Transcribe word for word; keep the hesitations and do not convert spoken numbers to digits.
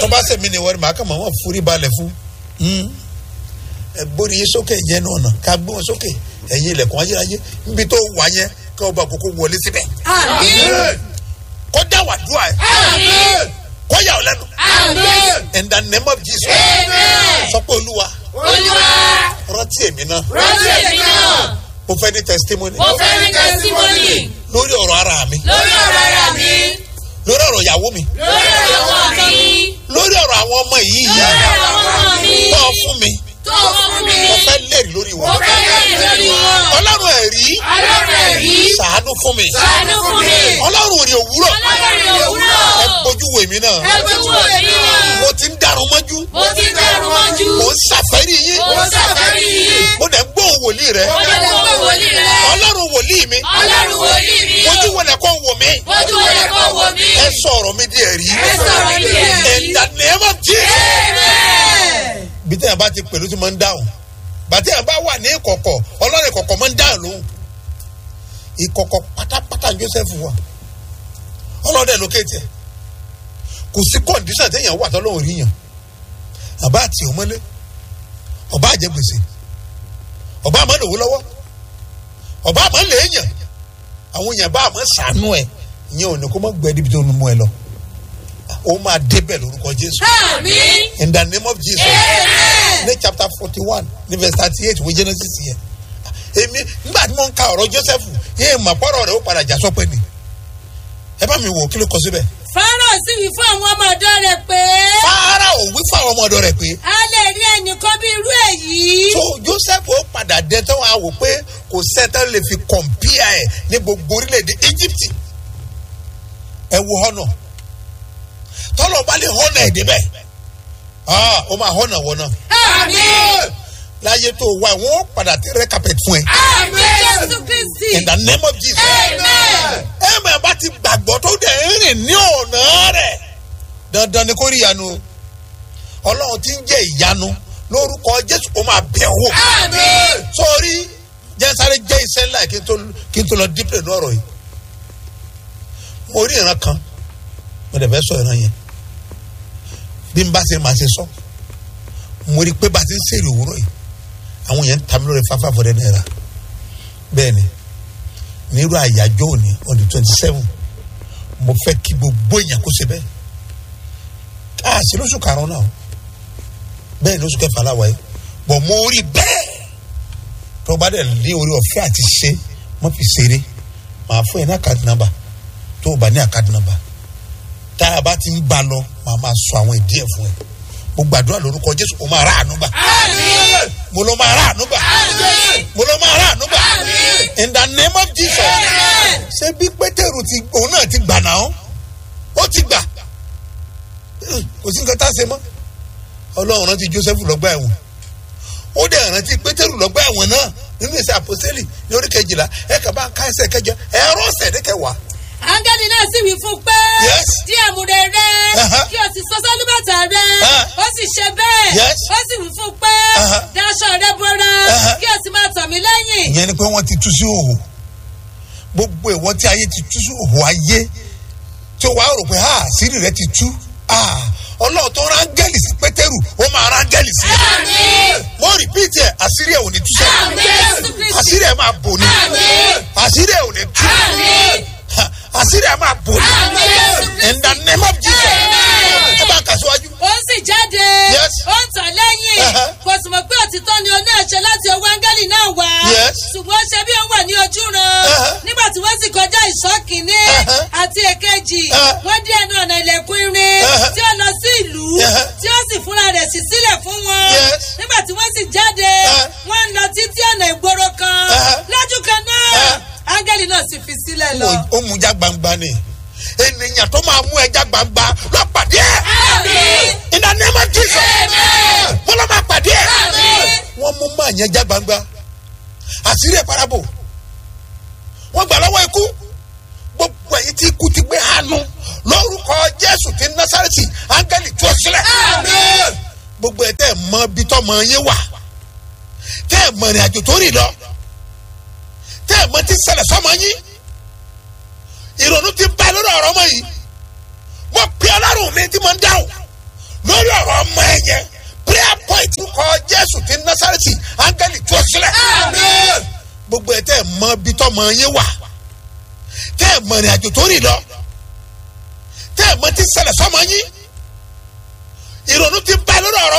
tó bá ṣe mí ni wọ́n máa kàn máa wọ́n forí balẹ̀ fún ẹ gbórí yín sókè yẹn náà nà ká gbé wọn sókè ẹ̀yin ilẹ̀kùn ayérayé níbi tó wà yẹn ká ọba àkókò wọlé síbẹ̀. kó dá wà dúà ẹ̀ kó yà ọ́ lẹ́nu in the name of Jesus sọ pé olúwa rántí èmi náà rántí èmi náà mo fẹ́ ní testimony mo fẹ́ ní testimony lórí ọ̀rọ̀ ara mi lórí ọ̀rọ̀ ara mi lórí ọ̀rọ̀ ìyàwó mi lórí ọ̀rọ̀ ọmọ mi lórí ọ̀rọ̀ àwọn ọmọ yìí lórí ọ̀rọ̀ ọmọ mi tó fún mi tó fún mi mo fẹ́ lẹ́rìí lórí wọn mo fẹ́ lẹ́rìí lórí wọn ọlọ́run ẹ̀rí ọlọ́run ẹ̀rí ṣàánú fún mi ṣàánú fún mi ọlọ́run òrì òwúrọ̀ ọlọ́run òwúrọ̀ ẹ bójú wo èmi náà ẹ bójú wo èmi náà mo ti ń dàrún mọ́jú mo ti ń dàrún mọ́jú mo ń ṣàfẹ́rí yín mo ń ṣàfẹ́rí yín mo dẹ̀ ń gbóhùn wòlíì rẹ mo dẹ̀ ń gbóhùn wòlíì rẹ ọlọ́run wòlíì mi ọlọ́run wòlíì mi ojú wọlé kọ́ wò mí ojú wọlé kọ́ wò mí ẹ sọ̀rọ̀ mi di ẹ̀rí ẹ sọ̀rọ̀ mi di ẹ̀rí in the name of Jesus. Amen. bí tẹ́yà bá ti pẹ̀lú tí mo ń dáhùn bàtẹ́yà bá wà ní ìkọ̀kọ̀ ọlọ́run ìkọ̀kọ̀ mo ń dáhùn lóhùn ìkọ̀kọ̀ pátápátá Joseph wà ọlọ́dẹ lókè tiẹ̀ kò sí kọ́ndíṣàn téèyàn wà tọ́lọ́run rí yàn àbá àti ọmọlé ọba àjẹ gbèsè ọba àmọ́ lòwó lọ́wọ́ ọba àmọ́ lèèyàn àwọn èèyàn bá àmọ́ sànú ẹ̀ ìyẹn ò ní kó má gbẹ níbi tó ń mú ẹ lọ ó máa débẹ̀ lórúkọ Jésù. Àmín. In the name of Jesus. Amen. ní chapter forty one ní verse thirty eight wọ́n Genesis yẹn èmi nígbà tí mo ń ka ọ̀rọ̀ Joseph yéé mà pọ́rọ̀ rẹ̀ ó padà jà sọ́pẹ́ ni ẹ bá mi wò kí ló kọ síbẹ̀. Fáráò sì wí fún àwọn ọmọ ọ̀dọ̀ rẹ̀ pé. Fáráò wí fún àwọn ọmọ ọ̀dọ̀ rẹ̀ pé. a lè rí ẹnìkan bí irú èyí. so Joseph ó padà dé tán wàá wò pé kò sẹ́tàn lè fi kọ̀m̀pìà ẹ̀ ní gbogbo orílẹ̀-èdè Egypt ẹ wo họ́nà tọ́lọ̀ bá lè họ́nà ẹ̀ débẹ̀ ó máa họ́nà wọ̀ náà. Àmín. láyé tó wá wọn padà tẹ rẹ carpet fún ẹ. Àmín Jésù Kristi. In the name of Jesus. Amen. ẹ mọ̀ ẹ bá ti gbàgbọ́ tó dẹ̀ ń rìn ní ọ̀nà rẹ̀ dandan ni kò rí ìyanu ọlọ́run tí ń jẹ́ ìyanu lórúkọ Jésù ó máa bẹ̀ wò. Àmín. sórí jẹ́sáré jẹ́ iṣẹ́ ńlá kí n tó kí n tó lọ dípẹ̀ ní ọ̀rọ̀ yìí mo rí ìran kan mo dẹ̀ fẹ́ sọ ìran yẹn bí n bá ṣe máa ṣe sọ mo rí pé bá ti ń ṣèrè òwúrọ̀ yìí àwọn yẹn ń ta mi lórí fáfá fọdẹ náírà bẹ́ẹ̀ ni nírú àyájọ́ òní on the twenty seven mo fẹ́ kí gbogbo èèyàn kó ṣe bẹ́ẹ̀ káàsì lóṣù karùn-ún náà bẹ́ẹ̀ ni oṣù kẹfà láwa yìí bọ̀ mo rí bẹ́ẹ̀ tó bá dẹ̀ lé orí ọ̀fẹ́ àti ṣe mo fi ṣeré màá fún ẹ ní àkáàdì nàmbà tó o bá ní àkáàdì nàmbà tá a bá ti ń bá lọ màá máa sọ àwọn ìdí ẹ̀ fún ẹ mo gbàdúrà lórúkọ Jésù o máa rà àánú gbà. Àmín. mo lọ máa rà àánú gbà. Àmín. mo lọ máa rà àánú gbà. Àmín. In the name of Jesus. Amen. ṣé bí Pétérù ti òun náà ti gbà náà ó ti gbà kò sí nǹkan tá a ṣe mọ́ Ọlọ́run rántí Joseph lọ́gbà ẹ̀wọ̀n ó dẹ̀ rántí Pétérù lọ́gbà ẹ̀wọ̀n náà nínú ìṣe àpòsílì ní orí kejìlá ẹ̀ kà bá ń ká ẹsẹ̀ kẹjọ ẹ̀rọ ọ̀sẹ̀ ní kẹwàá. Áńgẹ́lì náà sì wí fún pé. Yes. Dí àmùrè rẹ. Uh-huh. Kí o sì sọ sálúbàtà rẹ. Uh-huh. Ó sì ṣe bẹ́ẹ̀. Yes. Ó sì wí fún pé. Uh-huh. Daṣọ rẹ bora. Uh-huh. Kí o sì máa tọ̀ mí lẹ́yìn. ìyẹn ni pé wọ́n ti tú sí òhò gbogbo ìwọ tí ayé ti tú sí òhò ayé tí wàá rò pé àṣírí rẹ ti tú Ọlọ́run tó rángẹ́lì sí Pétérù ó máa rángẹ́lì sí ẹ. Àmín. mo rìpíìtì ẹ àṣírí ẹ ò ní tú sẹ Àmín Jésù Kristi. àṣírí ẹ máa bò ní Àmín. àṣírí ẹ ò ní tú Àmín. àṣírí ẹ máa bò ní. Àmín Jésù Kristi. In the name of Jesus. Amen. ẹ bá kà síwájú. Ó sì jáde. Yes. Ó ń tọ̀ lẹ́yìn. Uh-huh. Kò sì mọ̀ pé òtítọ́ ni oní àṣẹ láti ọwọ́ áńgẹ́lì náà wá. Yes. Ṣùgbọ́n ó ṣe bí ó wà ní ojú ran. Uh-huh. Nígbà tí wọ́n sì kọjá ìṣọ́ kìíní Uh-huh. àti èkejì. Uh-huh. Wọ́n dé ẹnu ọ̀nà ilẹ̀kùn irin Uh-huh. tí ó lọ sí ìlú Uh-huh. tí ó sì fúnra rẹ̀ sí sílẹ̀ fún wọn. Yes. Nígbà tí wọ́n sì jáde, Uh-huh. wọ́n ń lọ títí ọ̀nà ìgboro kan. Uh-huh. Lójú kan náà, Uh-huh. áńgẹ́lì náà sì fi sílẹ̀ lọ. ó mú já gbangba ni ènìyàn tó máa mú ẹja gbangba lọ pàdé ẹ. Àmín. In the name of Jesus. Amen. wọ́n lọ máa pàdé ẹ. Àmín. wọ́n mú máa yẹn já gbangba àṣírí ẹ̀ parabo wọ́n gbà lọ́wọ́ ikú gbogbo ẹ̀yin tí ikú ti gbé hànú lórúkọ Jésù ti Násárẹ́tì áńgẹ́lì tú ọ sílẹ̀. Àmín. gbogbo ẹ̀ tẹ́ ẹ̀ mọ bí tọ́mọ yín wà tẹ́ ẹ̀ mọ ìrìn àjò tó rìn lọ tẹ́ ẹ̀ mọ tí ṣẹlẹ̀ sọ́mọ yín ìrònú ti bá lórí ọ̀rọ̀ ọmọ yìí wọ́n pe Ọlọ́run mi tí mo ń dáhùn yẹn prayer point kọ Jésù ti Násárẹ́tì áńgẹ́lì tú ọ sílẹ̀. gbogbo ẹ̀ tẹ́ ẹ̀ mọ bí tọ́mọ yín wà tẹ́ ẹ̀ mọ ìrìn àjò tó rìn lọ tẹ́ ẹ̀ mọ ti ṣẹlẹ̀ sọ́mọ yín ìrònú ti bá lórí ọ̀rọ̀